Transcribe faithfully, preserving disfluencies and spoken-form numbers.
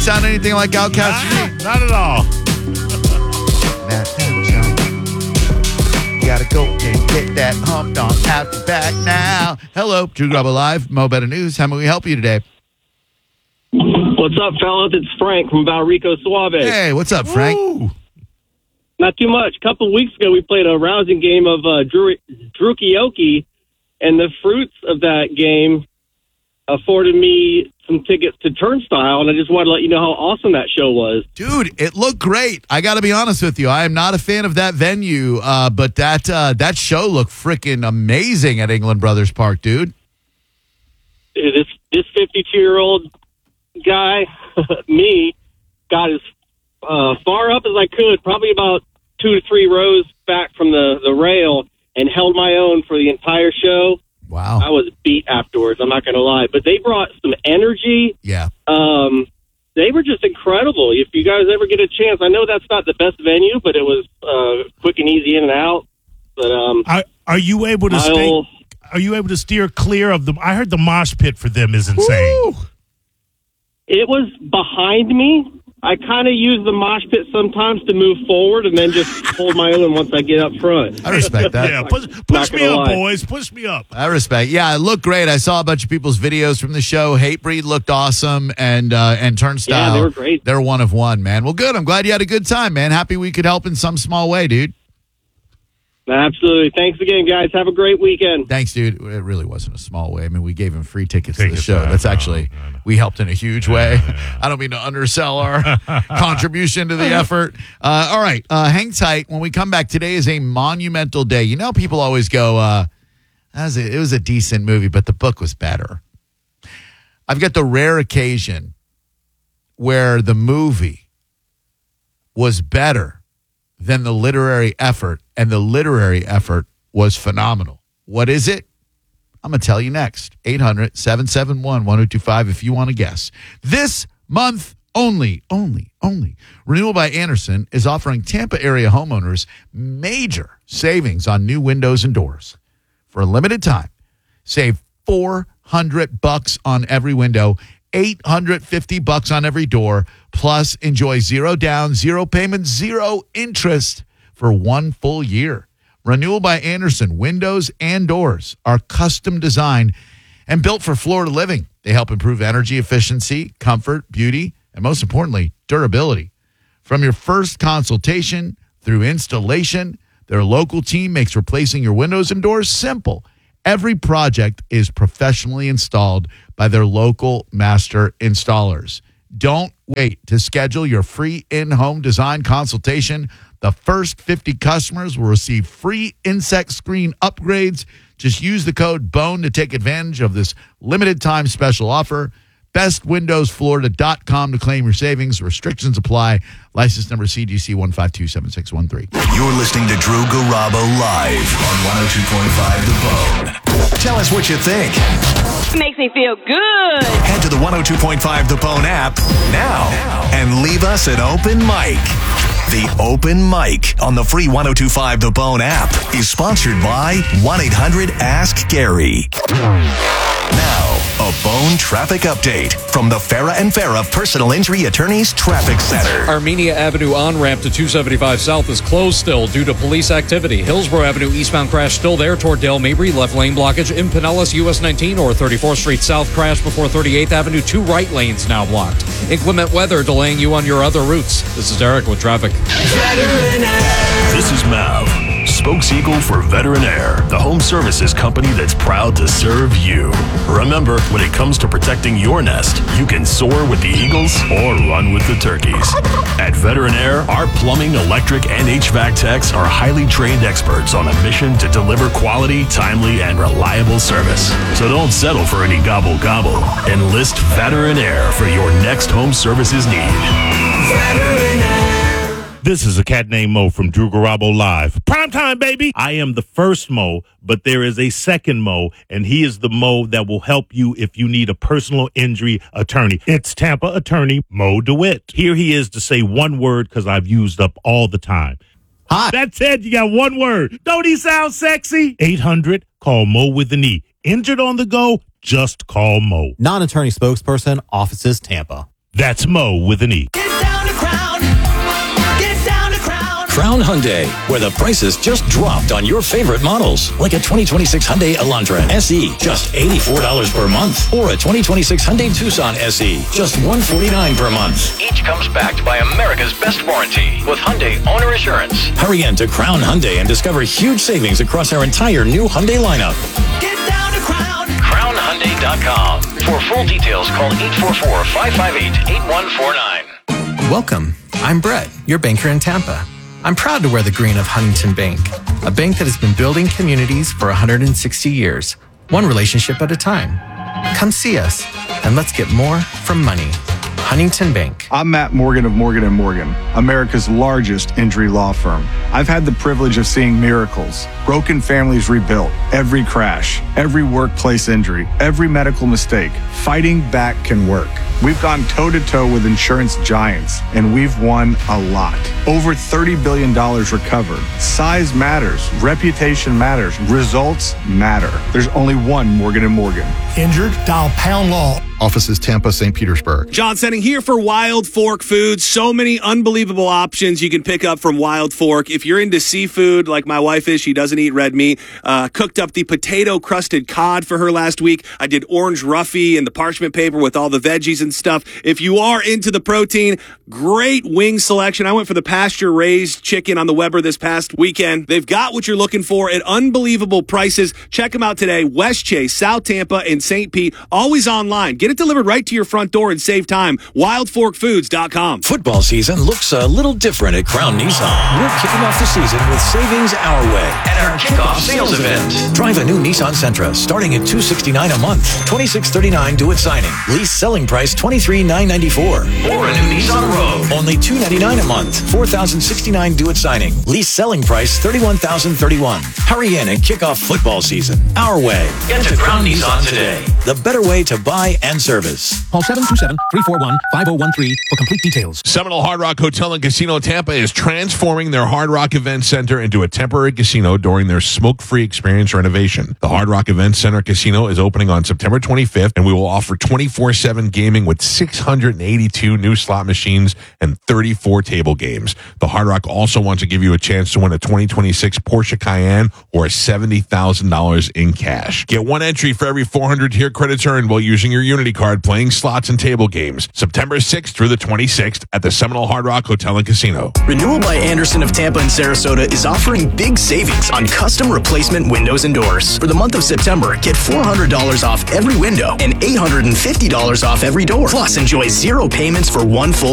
sound anything like Outkast to me. Not at all. You gotta go and get that hump dog out the back now. Hello, Drew Garabo Live, Mo Better News. How may we help you today? What's up, fellas? It's Frank from Valrico Suave. Hey, what's up, Frank? Ooh. Not too much. A couple of weeks ago, we played a rousing game of uh, Drew Drukioki, and the fruits of that game afforded me some tickets to Turnstile, and I just wanted to let you know how awesome that show was. Dude, it looked great. I got to be honest with you. I am not a fan of that venue, uh, but that uh, that show looked freaking amazing at England Brothers Park, dude. This this fifty-two-year-old guy, me, got as uh, far up as I could, probably about two to three rows back from the, the rail, and held my own for the entire show. Wow. I was beat afterwards, I'm not going to lie. But they brought some energy. Yeah. Um, they were just incredible. If you guys ever get a chance, I know that's not the best venue, but it was uh, quick and easy in and out. But um, Are, are you able to stay? I'll- Are you able to steer clear of them? I heard the mosh pit for them is insane. Woo! It was behind me. I kind of use the mosh pit sometimes to move forward and then just hold my own once I get up front. I respect that. Yeah, push, Not push me gonna up, lie. boys. Push me up. I respect. Yeah, it looked great. I saw a bunch of people's videos from the show. Hatebreed looked awesome, and uh, and Turnstile. Yeah, they were great. They're one of one, man. Well, good. I'm glad you had a good time, man. Happy we could help in some small way, dude. Absolutely. Thanks again, guys. Have a great weekend. Thanks, dude. It really wasn't a small way. I mean, we gave him free tickets to the Tickets, show. I That's know, actually, I know. we helped in a huge way. I don't mean to undersell our contribution to the effort. Uh, all right. Uh, hang tight. When we come back, today is a monumental day. You know, people always go, uh, that was a, it was a decent movie, but the book was better. I've got the rare occasion where the movie was better than the literary effort, and the literary effort was phenomenal. What is it? I'm going to tell you next. eight hundred, seven seven one, one oh two five if you want to guess. This month only, only, only, Renewal by Andersen is offering Tampa area homeowners major savings on new windows and doors. For a limited time, save four hundred bucks on every window, eight hundred fifty bucks on every door, plus enjoy zero down, zero payments, zero interest for one full year. Renewal by Andersen windows and doors are custom designed and built for Florida living. They help improve energy efficiency, comfort, beauty, and most importantly, durability. From your first consultation through installation, their local team makes replacing your windows and doors simple. Every project is professionally installed by their local master installers. Don't wait to schedule your free in-home design consultation. The first fifty customers will receive free insect screen upgrades. Just use the code BONE to take advantage of this limited time special offer. best windows florida dot com to claim your savings. Restrictions apply. License number C G C one five two seven six one three. You're listening to Drew Garabo live on one oh two point five The Bone. Tell us what you think. Makes me feel good. Head to the one oh two point five The Bone app now and leave us an open mic. The Open Mic on the free one oh two point five The Bone app is sponsored by one eight hundred ask Gary. Now, a Bone traffic update from the Farah and Farah Personal Injury Attorneys Traffic Center. Armenia Avenue on-ramp to two seventy-five South is closed still due to police activity. Hillsborough Avenue eastbound crash still there toward Dale Mabry. Left lane blockage in Pinellas, U S nineteen or thirty-fourth Street South crash before thirty-eighth Avenue. Two right lanes now blocked. Inclement weather delaying you on your other routes. This is Eric with traffic. This is Mav, spokeseagle for Veterinaire, the home services company that's proud to serve you. Remember, when it comes to protecting your nest, you can soar with the eagles or run with the turkeys. At Veterinaire, our plumbing, electric, and H V A C techs are highly trained experts on a mission to deliver quality, timely, and reliable service. So don't settle for any gobble-gobble. Enlist Veterinaire for your next home services need. Veterinaire. This is a cat named Mo from Drew Garabo Live. Prime time, baby. I am the first Mo, but there is a second Mo, and he is the Mo that will help you if you need a personal injury attorney. It's Tampa attorney Mo DeWitt. Here he is to say one word because I've used up all the time. Hi. That's it. You got one word. Don't he sound sexy? eight hundred, call Mo with an E. Injured on the go, just call Mo. Non-attorney spokesperson, offices Tampa. That's Mo with an E. Get down to Crown. Get down to Crown. Crown Hyundai, where the prices just dropped on your favorite models. Like a twenty twenty-six Hyundai Elantra S E, just eighty-four dollars per month. Or a twenty twenty-six Hyundai Tucson S E, just one hundred forty-nine dollars per month. Each comes backed by America's best warranty with Hyundai Owner Assurance. Hurry in to Crown Hyundai and discover huge savings across our entire new Hyundai lineup. Get down to Crown. crown hyundai dot com. For full details, call eight four four, five five eight, eight one four nine. Welcome. I'm Brett, your banker in Tampa. I'm proud to wear the green of Huntington Bank, a bank that has been building communities for one hundred sixty years, one relationship at a time. Come see us, and let's get more from money. Huntington Bank. I'm Matt Morgan of Morgan and Morgan, America's largest injury law firm. I've had the privilege of seeing miracles, broken families rebuilt, every crash, every workplace injury, every medical mistake. Fighting back can work. We've gone toe-to-toe with insurance giants, and we've won a lot. Over thirty billion dollars recovered. Size matters. Reputation matters. Results matter. There's only one Morgan and Morgan. Injured? Dial Pound Law. Offices Tampa, Saint Petersburg. John Senning here for Wild Fork Foods. So many unbelievable options you can pick up from Wild Fork. If you're into seafood, like my wife is, she doesn't eat red meat. Uh, cooked up the potato-crusted cod for her last week. I did orange roughy and the parchment paper with all the veggies and stuff. If you are into the protein, great wing selection. I went for the pasture-raised chicken on the Weber this past weekend. They've got what you're looking for at unbelievable prices. Check them out today. West Chase, South Tampa, and Saint Pete. Always online. Get it delivered right to your front door and save time. wild fork foods dot com. Football season looks a little different at Crown Nissan. We're kicking off the season with savings our way At our kickoff sales event. Drive a new Nissan Sentra starting at two hundred sixty-nine dollars a month, twenty-six thirty-nine due at signing. Lease selling price twenty-three thousand nine hundred ninety-four dollars. Or a new Nissan Rogue. Only two hundred ninety-nine dollars a month, four thousand sixty-nine dollars due at signing. Lease selling price thirty-one thousand thirty-one dollars. Hurry in and kick off football season our way. Get to Crown Nissan today. The better way to buy and service. Call seven two seven, three four one, five zero one three for complete details. Seminole Hard Rock Hotel and Casino Tampa is transforming their Hard Rock Event Center into a temporary casino during their smoke-free experience renovation. The Hard Rock Event Center Casino is opening on September twenty-fifth, and we will offer twenty-four seven gaming with six hundred eighty-two new slot machines and thirty-four table games. The Hard Rock also wants to give you a chance to win a twenty twenty-six Porsche Cayenne or seventy thousand dollars in cash. Get one entry for every four hundred tier credits earned while using your Unity card playing slots and table games. September sixth through the twenty-sixth at the Seminole Hard Rock Hotel and Casino. Renewal by Anderson of Tampa and Sarasota is offering big savings on custom replacement windows and doors. For the month of September, get four hundred dollars off every window and eight hundred fifty dollars off every door. Plus, enjoy zero payments for one full